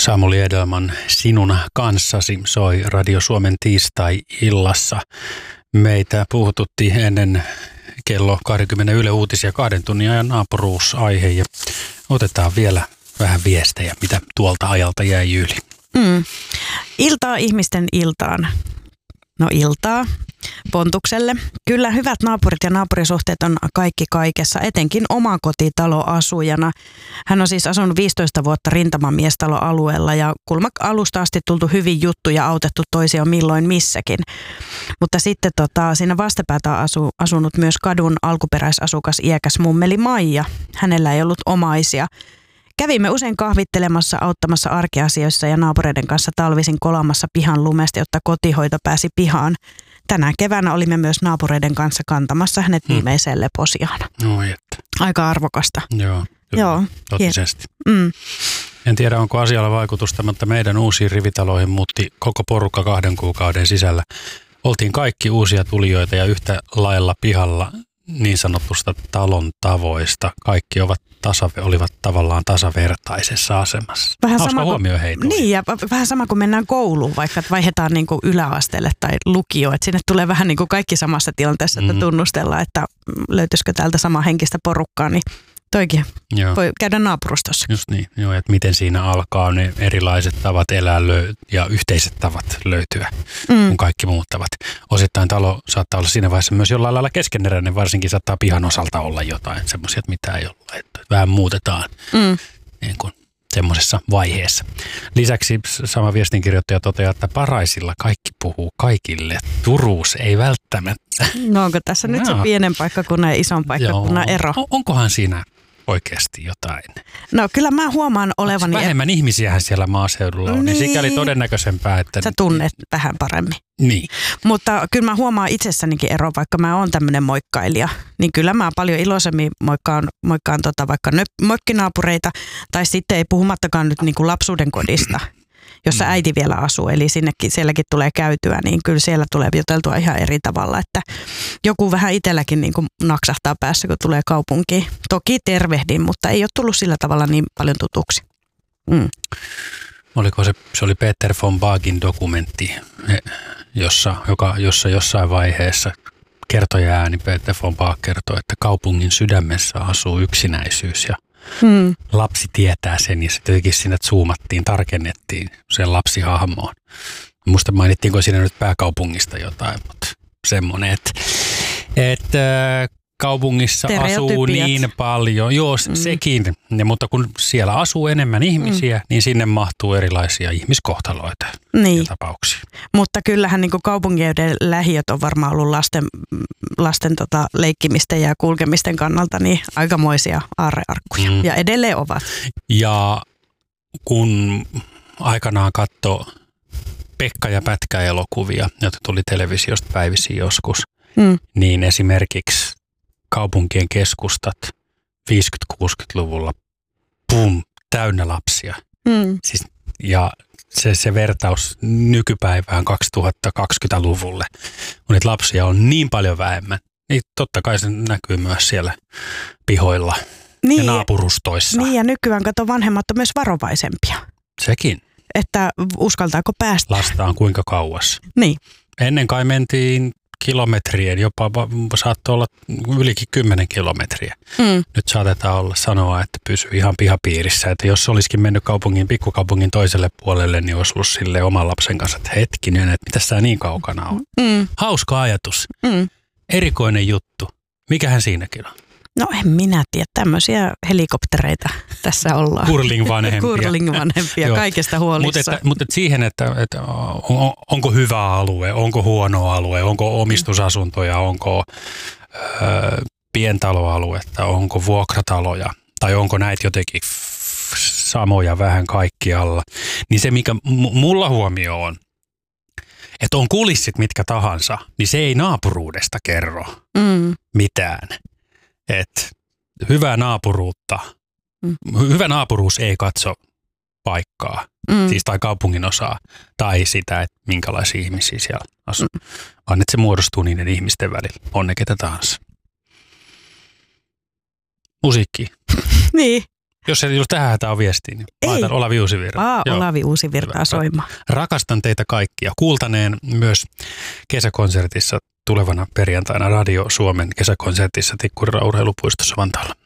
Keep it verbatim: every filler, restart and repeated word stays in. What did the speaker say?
Samuli Edelman sinun kanssasi soi Radio Suomen tiistai-illassa. Meitä puhututti ennen kello kaksikymmentä Yle Uutisia kahden tunnin ajan naapuruusaihe ja otetaan vielä vähän viestejä, mitä tuolta ajalta jäi yli. Mm. Iltaa ihmisten iltaan. No iltaa Pontukselle. Kyllä hyvät naapurit ja naapurisuhteet on kaikki kaikessa, etenkin omakotitaloasujana. Hän on siis asunut viisitoista vuotta rintamamiestaloalueella ja kulma alusta asti tultu hyvin juttu ja autettu toisia milloin missäkin. Mutta sitten tota, siinä vastapäätä on asu, asunut myös kadun alkuperäisasukas iäkäs mummeli Maija. Hänellä ei ollut omaisia. Kävimme usein kahvittelemassa, auttamassa arkiasioissa ja naapureiden kanssa talvisin kolamassa pihan lumesta, jotta kotihoito pääsi pihaan. Tänä keväänä olimme myös naapureiden kanssa kantamassa hänet hmm. viimeiseen leposiaan. No, että. Aika arvokasta. Joo, Joo. totisesti. Mm. En tiedä, onko asialla vaikutusta, mutta meidän uusiin rivitaloihin muutti koko porukka kahden kuukauden sisällä. Oltiin kaikki uusia tulijoita ja yhtä lailla pihalla niin sanotusta talon tavoista. Kaikki ovat tasave, olivat tavallaan tasavertaisessa asemassa. Vähän Hauska sama huomio heitä. Niin, ja vähän sama kuin mennään kouluun, vaikka vaihdetaan niin kuin yläasteelle tai lukioon. Että sinne tulee vähän niin kuin kaikki samassa tilanteessa, että mm. tunnustellaan, että löytyisikö täältä sama henkistä porukkaa, niin toikin Joo. voi käydä naapurustossa. Just niin, Joo, että miten siinä alkaa ne erilaiset tavat elää löy- ja yhteiset tavat löytyä, mm. kun kaikki muuttavat. Osittain talo saattaa olla siinä vaiheessa myös jollain lailla keskeneräinen, varsinkin saattaa pihan osalta olla jotain semmoisia, mitä ei olla, että vähän muutetaan mm. niin kuin semmoisessa vaiheessa. Lisäksi sama viestinkirjoittaja toteaa, että Paraisilla kaikki puhuu kaikille. Turuus ei välttämättä. No onko tässä no. nyt se pienen paikkakunnan ja ison paikkakunnan Joo. ero? Onkohan siinä oikeasti jotain? No kyllä mä huomaan olevani... Vähemmän et... ihmisiähän siellä maaseudulla on, niin, niin sikäli todennäköisempää, että... Sä tunnet vähän paremmin. Niin. Mutta kyllä mä huomaan itsessänikin ero, vaikka mä oon tämmöinen moikkailija. Niin kyllä mä paljon iloisemmin moikkaan, moikkaan tota vaikka mökkinaapureita, tai sitten ei puhumattakaan nyt niin kuin lapsuuden kodista, jossa äiti vielä asuu, eli sinnekin, sielläkin tulee käytyä, niin kyllä siellä tulee juteltua ihan eri tavalla, että joku vähän itselläkin niin kuin naksahtaa päässä, kun tulee kaupunkiin. Toki tervehdin, mutta ei ole tullut sillä tavalla niin paljon tutuksi. Mm. Oliko se, se oli Peter von Bagin dokumentti, jossa, joka, jossa jossain vaiheessa kertoja ääni Peter von Bag kertoi, että kaupungin sydämessä asuu yksinäisyys ja Hmm. lapsi tietää sen ja sitten jotenkin siinä zoomattiin, tarkennettiin sen lapsihahmoon. Musta mainittiinko siinä nyt pääkaupungista jotain, mutta semmoinen, että, että kaupungissa asuu niin paljon. Joo, hmm. sekin, ja, mutta kun siellä asuu enemmän ihmisiä, hmm. niin sinne mahtuu erilaisia ihmiskohtaloita niin. ja tapauksia. Mutta kyllähän niin kuin kaupungin lähiöt on varmaan ollut lasten, lasten tota, leikkimisten ja kulkemisten kannalta niin aikamoisia aarrearkkuja. Mm. Ja edelleen ovat. Ja kun aikanaan katsoi Pekka ja Pätkä-elokuvia, joita tuli televisiosta päivisin joskus, mm. niin esimerkiksi kaupunkien keskustat viisikymmentä-kuusikymmentäluvulla, pum, täynnä lapsia. Mm. Siis, ja se, se vertaus nykypäivään kaksituhattakaksikymmentäluvulle, kun niitä lapsia on niin paljon vähemmän, niin totta kai se näkyy myös siellä pihoilla niin, ja naapurustoissa. Niin ja nykyään kato vanhemmat on myös varovaisempia. Sekin. Että uskaltaako päästä. Lastaan kuinka kauas. Niin. Ennen kai mentiin kilometrien, jopa saattoi olla ylikin kymmenen kilometriä. Mm. Nyt saatetaan olla sanoa, että pysyy ihan pihapiirissä. Että jos olisikin mennyt kaupungin, pikkukaupungin toiselle puolelle, niin olisi ollut silleen oman lapsen kanssa, että hetkinen, että mitäs tää niin kaukana on. Mm. Hauska ajatus. Mm. Erikoinen juttu. Mikähän siinäkin on? No en minä tiedä. Tämmöisiä helikoptereita tässä ollaan. Kurling-vanhempia. Kurling-vanhempia, kaikesta huolissa. Mutta mut siihen, että, että on, onko hyvä alue, onko huono alue, onko omistusasuntoja, onko ö, pientaloaluetta, onko vuokrataloja tai onko näitä jotenkin samoja vähän kaikkialla. Niin se, mikä m- mulla huomio on, että on kulissit mitkä tahansa, niin se ei naapuruudesta kerro mm. mitään. Että hyvää naapuruutta, mm. hyvä naapuruus ei katso paikkaa, mm. siis tai kaupungin osaa, tai sitä, että minkälaisia ihmisiä siellä asuu, mm. vaan että se muodostuu niiden ihmisten välillä, on ne ketä tahansa. Musiikki. Niin. Jos ei ollut tähän hätään viestiin, niin ei. Laitan Olavi Uusivirta. Vaan Olavi Uusivirtaa soimaan. Rakastan teitä kaikkia. Kuultaneen myös kesäkonsertissa tulevana perjantaina Radio Suomen kesäkonsertissa Tikkurilan urheilupuistossa Vantaalla.